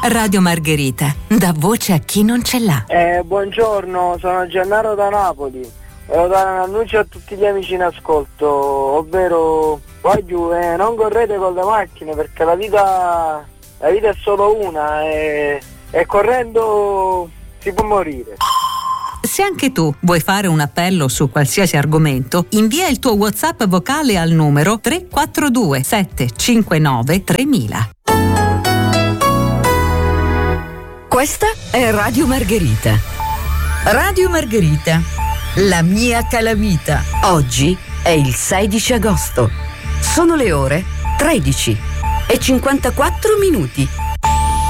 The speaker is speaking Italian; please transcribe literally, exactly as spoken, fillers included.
Radio Margherita, dà voce a chi non ce l'ha. Eh, buongiorno, sono Gennaro da Napoli. Volevo dare un annuncio a tutti gli amici in ascolto, ovvero voglio, eh, non correte con le macchine perché la vita, la vita è solo una e, e correndo si può morire. Se anche tu vuoi fare un appello su qualsiasi argomento, invia il tuo WhatsApp vocale al numero tre quattro due sette cinque nove tremila. Questa è Radio Margherita. Radio Margherita, la mia calamita. Oggi è il sedici agosto. Sono le ore tredici e cinquantaquattro minuti.